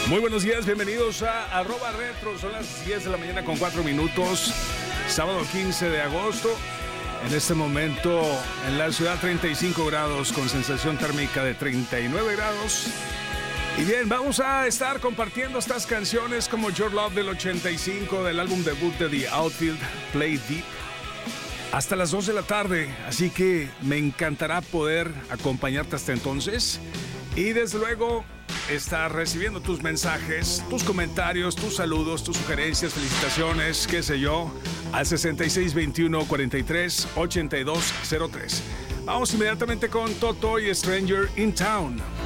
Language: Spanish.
Muy buenos días, bienvenidos a @retro. Son las 10 de la mañana con 4 minutos. Sábado 15 de agosto. En este momento en la ciudad 35 grados con sensación térmica de 39 grados. Y bien, vamos a estar compartiendo estas canciones como Your Love del 85 del álbum debut de The Outfield, Play Deep, hasta las 2 de la tarde. Así que me encantará poder acompañarte hasta entonces. Y desde luego estar recibiendo tus mensajes, tus comentarios, tus saludos, tus sugerencias, felicitaciones, qué sé yo, al 6621 43 8203. Vamos inmediatamente con Toto y Stranger in Town.